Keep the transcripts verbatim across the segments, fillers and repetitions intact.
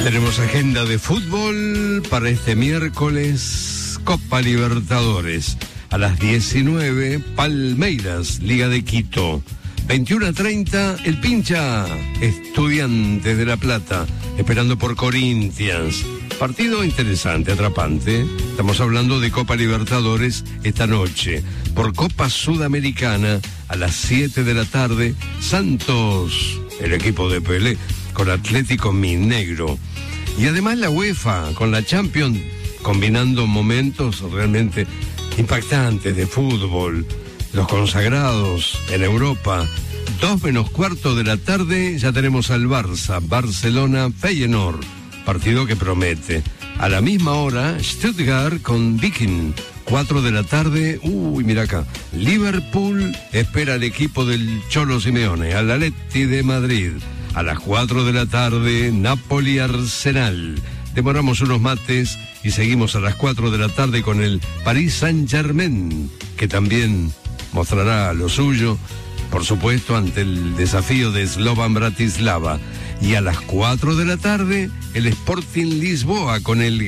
Tenemos agenda de fútbol para este miércoles. Copa Libertadores. A las diecinueve, Palmeiras, Liga de Quito. veintiuno a treinta, el Pincha, Estudiantes de La Plata, esperando por Corinthians. Partido interesante, atrapante. Estamos hablando de Copa Libertadores esta noche. Por Copa Sudamericana, a las siete de la tarde, Santos, el equipo de Pelé, con Atlético Mineiro. Y además la UEFA, con la Champions, combinando momentos realmente impactantes de fútbol. Los consagrados en Europa. Dos menos cuarto de la tarde, ya tenemos al Barça, Barcelona, Feyenoord. Partido que promete. A la misma hora, Stuttgart con Viking. Cuatro de la tarde, uy, mira acá. Liverpool espera al equipo del Cholo Simeone, al Atleti de Madrid. A las cuatro de la tarde, Napoli, Arsenal. Demoramos unos mates y seguimos a las cuatro de la tarde con el Paris Saint-Germain, que también mostrará lo suyo, por supuesto, ante el desafío de Slovan Bratislava. Y a las cuatro de la tarde, el Sporting Lisboa con el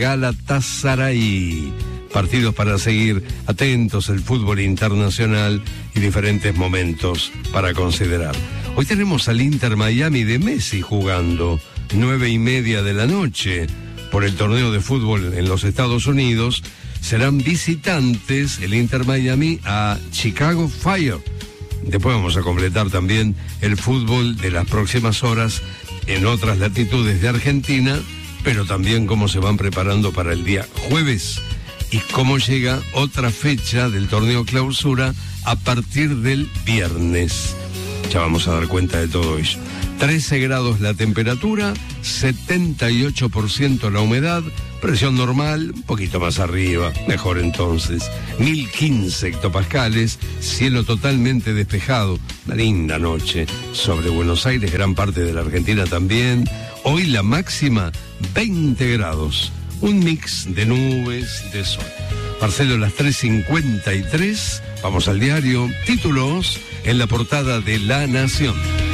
Galatasaray. Partidos para seguir atentos, el fútbol internacional y diferentes momentos para considerar. Hoy tenemos al Inter Miami de Messi jugando, nueve y media de la noche, por el torneo de fútbol en los Estados Unidos. Serán visitantes el Inter Miami a Chicago Fire. Después vamos a completar también el fútbol de las próximas horas en otras latitudes de Argentina, pero también cómo se van preparando para el día jueves y cómo llega otra fecha del torneo clausura a partir del viernes. Ya vamos a dar cuenta de todo ello. trece grados la temperatura, setenta y ocho por ciento la humedad, presión normal, un poquito más arriba, mejor entonces. mil quince hectopascales, cielo totalmente despejado, una linda noche sobre Buenos Aires, gran parte de la Argentina también. Hoy la máxima, veinte grados, un mix de nubes, de sol. Marcelo, las tres cincuenta y tres, vamos al diario, títulos en la portada de La Nación.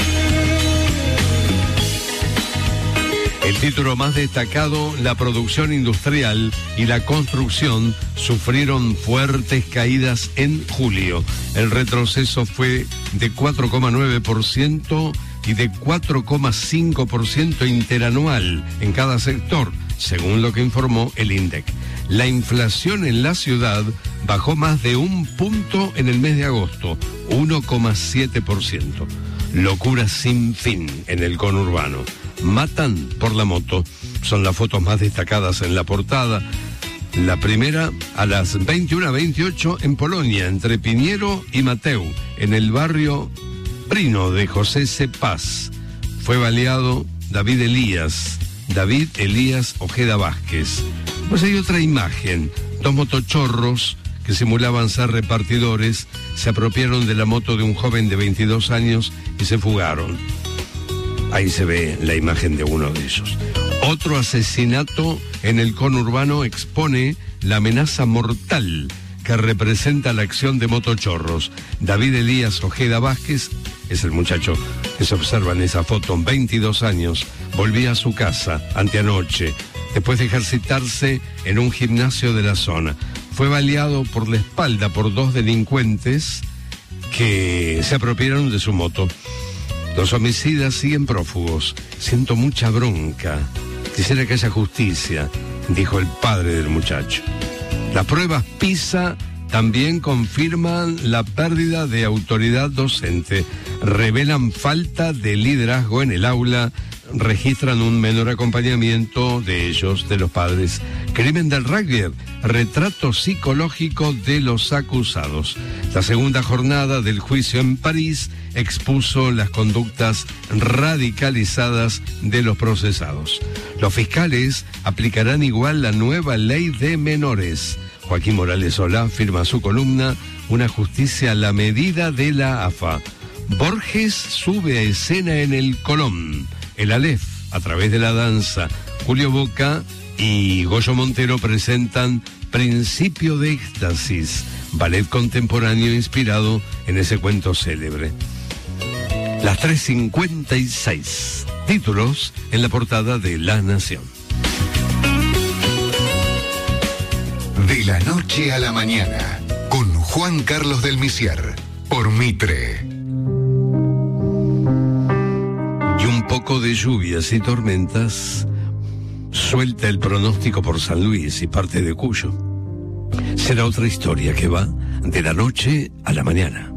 El título más destacado, la producción industrial y la construcción sufrieron fuertes caídas en julio. El retroceso fue de cuatro coma nueve por ciento y de cuatro coma cinco por ciento interanual en cada sector, según lo que informó el INDEC. La inflación en la ciudad bajó más de un punto en el mes de agosto, uno coma siete por ciento. Locura sin fin en el conurbano. Matan por la moto. Son las fotos más destacadas en la portada. La primera a las veintiuna veintiocho en Polonia, entre Piñero y Mateu, en el barrio Prino de José C. Paz. Fue baleado David Elías, David Elías Ojeda Vázquez. Pues hay otra imagen. Dos motochorros que simulaban ser repartidores se apropiaron de la moto de un joven de veintidós años y se fugaron. Ahí se ve la imagen de uno de ellos. Otro asesinato en el conurbano expone la amenaza mortal que representa la acción de motochorros. David Elías Ojeda Vázquez es el muchacho que se observa en esa foto, veintidós años, volvía a su casa anteanoche, después de ejercitarse en un gimnasio de la zona. Fue baleado por la espalda por dos delincuentes que se apropiaron de su moto. Los homicidas siguen prófugos. Siento mucha bronca. Quisiera que haya justicia, dijo el padre del muchacho. Las pruebas PISA también confirman la pérdida de autoridad docente. Revelan falta de liderazgo en el aula. Registran un menor acompañamiento de ellos, de los padres. Crimen del rugby, retrato psicológico de los acusados. La segunda jornada del juicio en París expuso las conductas radicalizadas de los procesados. Los fiscales aplicarán igual la nueva ley de menores. Joaquín Morales Solá firma su columna, Una justicia a la medida de la A F A. Borges sube a escena en el Colón. El Aleph, a través de la danza. Julio Boca y Goyo Montero presentan Principio de Éxtasis, ballet contemporáneo inspirado en ese cuento célebre. Las tres cincuenta y seis. Títulos en la portada de La Nación. De la noche a la mañana, con Juan Carlos del Misier, por Mitre. Y un poco de lluvias y tormentas suelta el pronóstico por San Luis y parte de Cuyo. Será otra historia que va de la noche a la mañana.